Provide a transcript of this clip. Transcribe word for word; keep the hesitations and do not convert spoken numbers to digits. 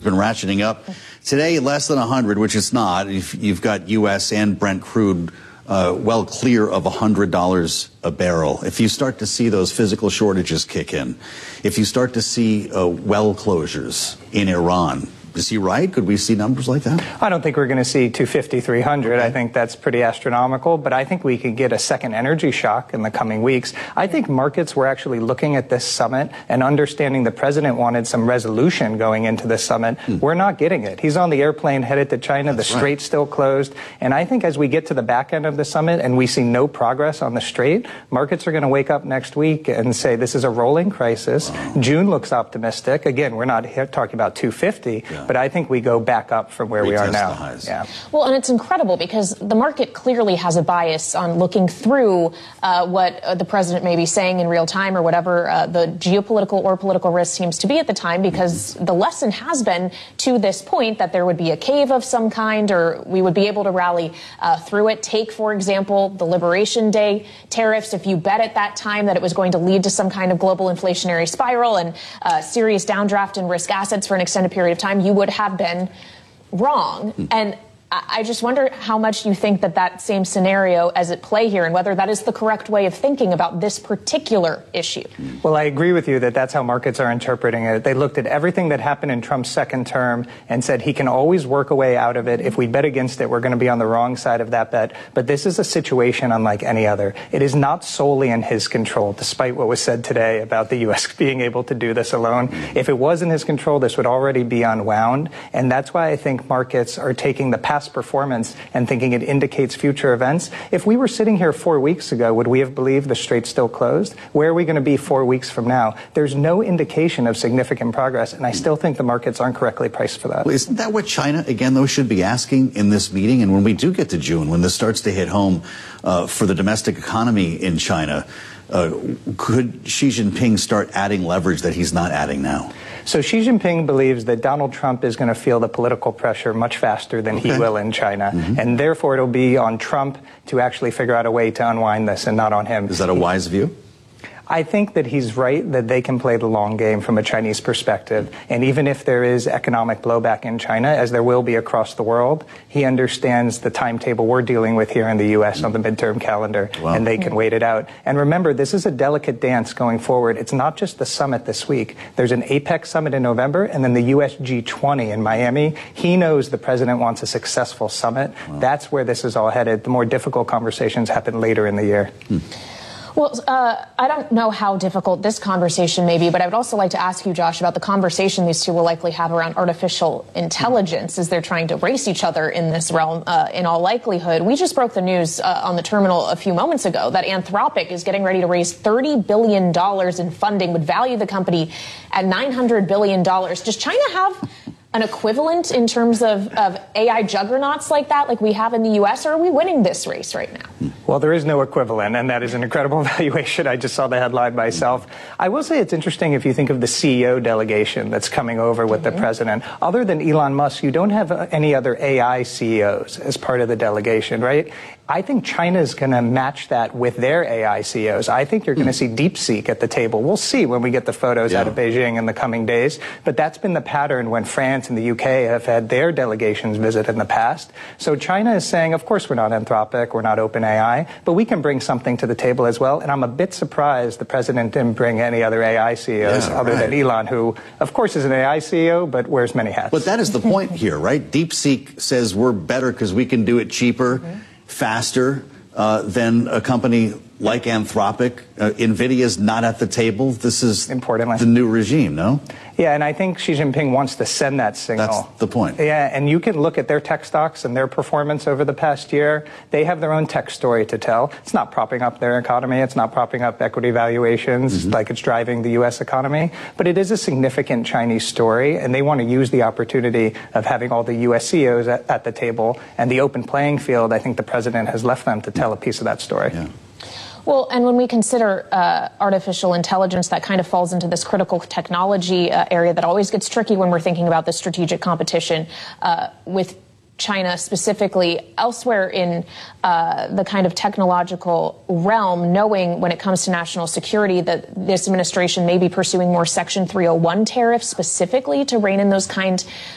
been ratcheting up. Today, less than one hundred, which it's not. You've, you've got U S and Brent crude uh, well clear of one hundred dollars a barrel. If you start to see those physical shortages kick in, if you start to see uh, well closures in Iran, is he right? Could we see numbers like that? I don't think we're going to see two fifty, three hundred. Okay. I think that's pretty astronomical, but I think we could get a second energy shock in the coming weeks. I think markets were actually looking at this summit and understanding the president wanted some resolution going into this summit. Hmm. We're not getting it. He's on the airplane headed to China. That's the strait's right. still closed. And I think as we get to the back end of the summit and we see no progress on the strait, markets are going to wake up next week and say this is a rolling crisis. Wow. June looks optimistic. Again, we're not here talking about two fifty. Yeah. But I think we go back up from where Retest we are now. Yeah. Well, and it's incredible because the market clearly has a bias on looking through uh, what uh, the president may be saying in real time or whatever uh, the geopolitical or political risk seems to be at the time, because the lesson has been to this point that there would be a cave of some kind or we would be able to rally uh, through it. Take, for example, the Liberation Day tariffs. If you bet at that time that it was going to lead to some kind of global inflationary spiral and uh, serious downdraft in risk assets for an extended period of time, you would have been wrong. Mm. And I just wonder how much you think that that same scenario is at play here and whether that is the correct way of thinking about this particular issue. Well, I agree with you that that's how markets are interpreting it. They looked at everything that happened in Trump's second term and said he can always work a way out of it. If we bet against it, we're going to be on the wrong side of that bet. But this is a situation unlike any other. It is not solely in his control, despite what was said today about the U S being able to do this alone. If it was in his control, this would already be unwound. And that's why I think markets are taking the past performance and thinking it indicates future events. If we were sitting here four weeks ago, would we have believed the strait's still closed? Where are we going to be four weeks from now? There's no indication of significant progress, and I still think the markets aren't correctly priced for that. Well, isn't that what China, again, though, should be asking in this meeting? And when we do get to June, when this starts to hit home uh, for the domestic economy in China, uh, could Xi Jinping start adding leverage that he's not adding now? So Xi Jinping believes that Donald Trump is going to feel the political pressure much faster than okay. he will in China. Mm-hmm. And therefore, it'll be on Trump to actually figure out a way to unwind this and not on him. Is that a wise view? I think that he's right that they can play the long game from a Chinese perspective. And even if there is economic blowback in China, as there will be across the world, he understands the timetable we're dealing with here in the U S on the midterm calendar, wow. and they can wait it out. And remember, this is a delicate dance going forward. It's not just the summit this week. There's an APEC summit in November and then the U S G twenty in Miami. He knows the president wants a successful summit. Wow. That's where this is all headed. The more difficult conversations happen later in the year. Hmm. Well, uh, I don't know how difficult this conversation may be, but I would also like to ask you, Josh, about the conversation these two will likely have around artificial intelligence as they're trying to race each other in this realm, uh, in all likelihood. We just broke the news uh, on the terminal a few moments ago that Anthropic is getting ready to raise thirty billion dollars in funding, would value the company at nine hundred billion dollars. Does China have an equivalent in terms of, of A I juggernauts like that, like we have in the U S, or are we winning this race right now? Well, there is no equivalent, and that is an incredible valuation. I just saw the headline myself. I will say it's interesting if you think of the C E O delegation that's coming over with mm-hmm. the president. Other than Elon Musk, you don't have any other A I C E Os as part of the delegation, right? I think China is going to match that with their A I C E Os. I think you're going to see DeepSeek at the table. We'll see when we get the photos yeah. out of Beijing in the coming days. But that's been the pattern when France and the U K have had their delegations visit in the past. So China is saying, of course, we're not Anthropic, we're not OpenAI, but we can bring something to the table as well. And I'm a bit surprised the president didn't bring any other A I C E Os yeah, other right. than Elon, who, of course, is an A I C E O, but wears many hats. But that is the point here, right? DeepSeek says we're better because we can do it cheaper. Mm-hmm. faster uh, than a company like Anthropic. Uh, NVIDIA's not at the table. This is Importantly. the new regime, no? Yeah, and I think Xi Jinping wants to send that signal. That's the point. Yeah, and you can look at their tech stocks and their performance over the past year. They have their own tech story to tell. It's not propping up their economy. It's not propping up equity valuations mm-hmm. like it's driving the U S economy. But it is a significant Chinese story, and they want to use the opportunity of having all the U S C E Os at, at the table and the open playing field. I think the president has left them to tell a piece of that story. Yeah. Well, and when we consider uh, artificial intelligence, that kind of falls into this critical technology uh, area that always gets tricky when we're thinking about the strategic competition uh, with China specifically. Elsewhere in uh, the kind of technological realm, knowing when it comes to national security that this administration may be pursuing more Section three oh one tariffs specifically to rein in those kind